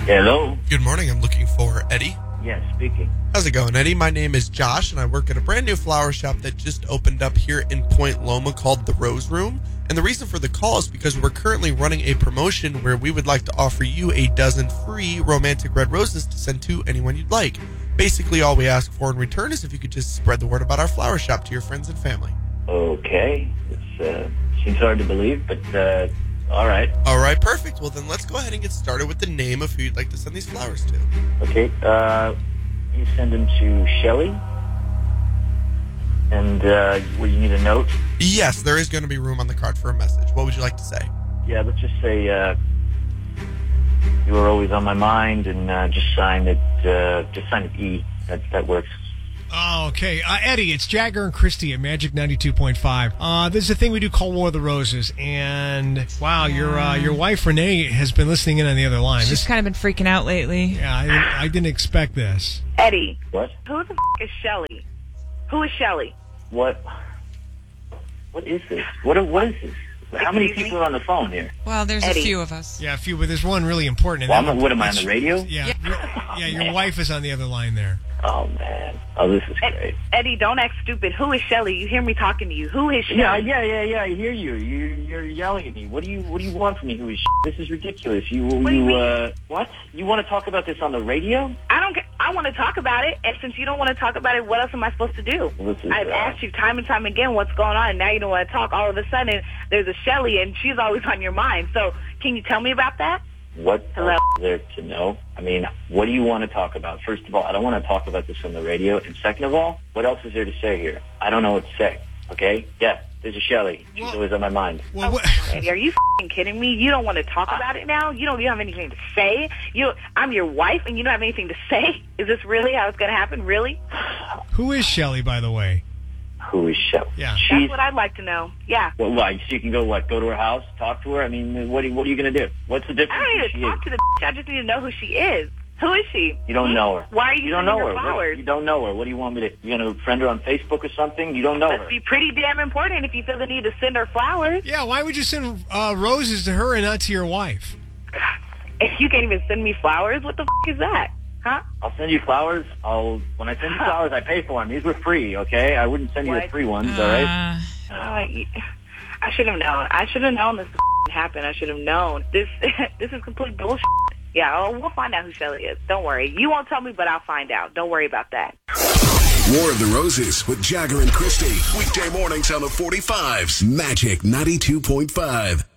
Hello? Good morning. I'm looking for Eddie. Yes, speaking. How's it going, Eddie? My name is Josh, and I work at a brand new flower shop that just opened up here in Point Loma called The Rose Room. And the reason for the call is because we're currently running a promotion where we would like to offer you a dozen free romantic red roses to send to anyone you'd like. Basically, all we ask for in return is if you could just spread the word about our flower shop to your friends and family. Okay. It seems hard to believe, but all right. All right, perfect. Well, then let's go ahead and get started with the name of who you'd like to send these flowers to. Okay. You send them to Shelly. And would you need a note? Yes, there is going to be room on the card for a message. What would you like to say? Yeah, let's just say you were always on my mind, and just sign it. Just sign it E. That works. Oh, okay. Eddie, it's Jagger and Christy at Magic 92.5. This is a thing we do called War of the Roses, and wow, your wife Renee has been listening in on the other line. She's kind of been freaking out lately. Yeah, I didn't expect this. Eddie. What? Who the is Shelly? Who is Shelly? What is this? What is this? How many people are on the phone here? Well, there's Eddie. a few of us. Yeah, a few, but there's one really important. Well, what am I on the radio? Yeah, your wife is on the other line there. Oh, man. Oh, this is great. Eddie, don't act stupid. Who is Shelly? You hear me talking to you. Who is Shelly? Yeah. I hear you. You're yelling at me. What do you want from me? Who is This is ridiculous. What do you mean? What? You want to talk about this on the radio? I don't. I want to talk about it, and since you don't want to talk about it, what else am I supposed to do? I've asked you time and time again what's going on, and now you don't want to talk. All of a sudden, there's a Shelly, and she's always on your mind. So, can you tell me about that? What is there to know? I mean, what do you want to talk about? First of all, I don't want to talk about this on the radio. And second of all, what else is there to say here? I don't know what to say, okay? Yeah, there's a Shelly. She's always on my mind. Well, Eddie, are you f***ing kidding me? You don't want to talk about it now? You don't have anything to say? I'm your wife, and you don't have anything to say? Is this really how it's going to happen? Really? who is Shelly, by the way? Who is Shelly? Yeah. That's what I'd like to know. Yeah. Well, why? So you can go to her house, talk to her? I mean, what are you going to do? What's the difference? I don't need to talk to the bitch. I just need to know who she is. Who is she? You don't know her. Why are you don't sending know her her. flowers? You don't know her. What do you want me to... You going to friend her on Facebook or something? You don't know her. Must be pretty damn important if you feel the need to send her flowers. Yeah, why would you send roses to her and not to your wife? If you can't even send me flowers, what the f*** is that? Huh? I'll send you flowers. When I send you flowers, I pay for them. These were free, okay? I wouldn't send you the free ones, all right? I should have known. I should have known this would happen. I should have known. This is complete bullshit. Yeah, we'll find out who Shelly is. Don't worry. You won't tell me, but I'll find out. Don't worry about that. War of the Roses with Jagger and Christy. Weekday mornings on the 45s. Magic 92.5.